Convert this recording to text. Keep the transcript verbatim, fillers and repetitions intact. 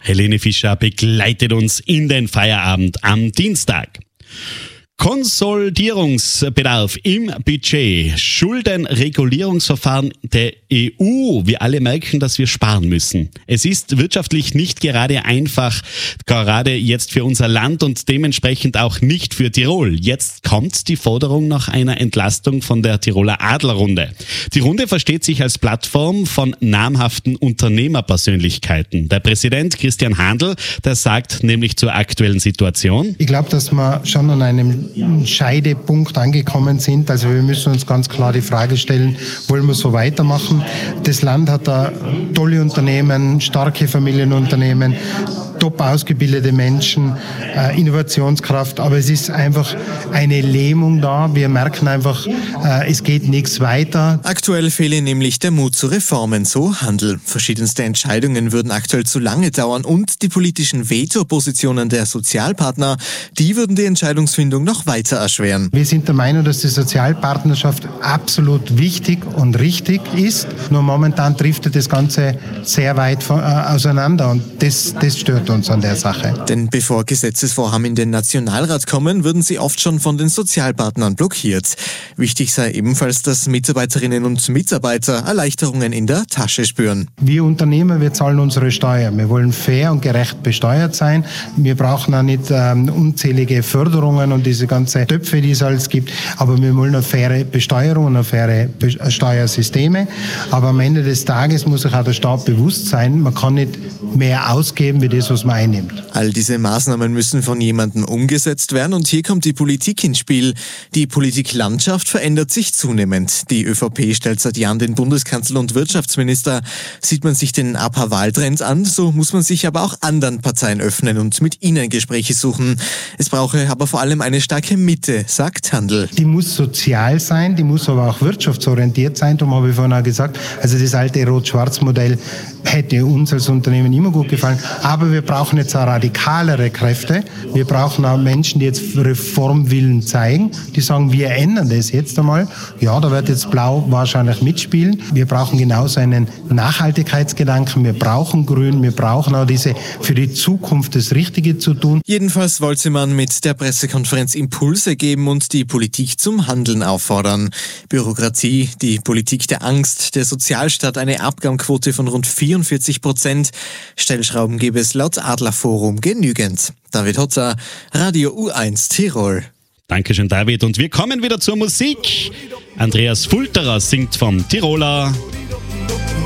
Helene Fischer begleitet uns in den Feierabend am Dienstag. Konsolidierungsbedarf im Budget, Schuldenregulierungsverfahren der E U. Wir alle merken, dass wir sparen müssen. Es ist wirtschaftlich nicht gerade einfach, gerade jetzt für unser Land und dementsprechend auch nicht für Tirol. Jetzt kommt die Forderung nach einer Entlastung von der Tiroler Adlerrunde. Die Runde versteht sich als Plattform von namhaften Unternehmerpersönlichkeiten. Der Präsident Christian Handl, der sagt nämlich zur aktuellen Situation: Ich glaube, dass wir schon an einem Scheidepunkt angekommen sind. Also wir müssen uns ganz klar die Frage stellen, wollen wir so weitermachen? Das Land hat da tolle Unternehmen, starke Familienunternehmen, top ausgebildete Menschen, äh, Innovationskraft, aber es ist einfach eine Lähmung da. Wir merken einfach, äh, es geht nichts weiter. Aktuell fehle nämlich der Mut zu Reformen, so Handl. Verschiedenste Entscheidungen würden aktuell zu lange dauern und die politischen Veto-Positionen der Sozialpartner, die würden die Entscheidungsfindung noch weiter erschweren. Wir sind der Meinung, dass die Sozialpartnerschaft absolut wichtig und richtig ist. Nur momentan driftet das Ganze sehr weit von, äh, auseinander und das, das stört uns an der Sache. Denn bevor Gesetzesvorhaben in den Nationalrat kommen, würden sie oft schon von den Sozialpartnern blockiert. Wichtig sei ebenfalls, dass Mitarbeiterinnen und Mitarbeiter Erleichterungen in der Tasche spüren. Wir Unternehmer, wir zahlen unsere Steuern. Wir wollen fair und gerecht besteuert sein. Wir brauchen auch nicht ähm, unzählige Förderungen und diese ganze Töpfe, die es alles gibt. Aber wir wollen eine faire Besteuerung und eine faire Be- Steuersysteme. Aber am Ende des Tages muss sich auch der Staat bewusst sein, man kann nicht mehr ausgeben, wie das, was man einnimmt. All diese Maßnahmen müssen von jemandem umgesetzt werden und hier kommt die Politik ins Spiel. Die Politiklandschaft verändert sich zunehmend. Die ÖVP stellt seit Jahren den Bundeskanzler und Wirtschaftsminister. Sieht man sich den A P A-Wahltrend an, so muss man sich aber auch anderen Parteien öffnen und mit ihnen Gespräche suchen. Es brauche aber vor allem eine starke Mitte, sagt Handl. Die muss sozial sein, die muss aber auch wirtschaftsorientiert sein. Darum habe ich vorhin auch gesagt, also das alte Rot-Schwarz-Modell hätte uns als Unternehmen immer gut gefallen. Aber wir brauchen jetzt auch radikalere Kräfte. Wir brauchen auch Menschen, die jetzt Reformwillen zeigen, die sagen, wir ändern das jetzt einmal. Ja, da wird jetzt Blau wahrscheinlich mitspielen. Wir brauchen genauso einen Nachhaltigkeitsgedanken. Wir brauchen Grün. Wir brauchen auch diese für die Zukunft das Richtige zu tun. Jedenfalls wollte man mit der Pressekonferenz Impulse geben und die Politik zum Handeln auffordern. Bürokratie, die Politik der Angst, der Sozialstaat, eine Abgabenquote von rund vierundvierzig Prozent. Stellschrauben gäbe es laut Adlerforum genügend. David Hotzer, Radio U eins Tirol. Dankeschön, David. Und wir kommen wieder zur Musik. Andreas Fulterer singt vom Tiroler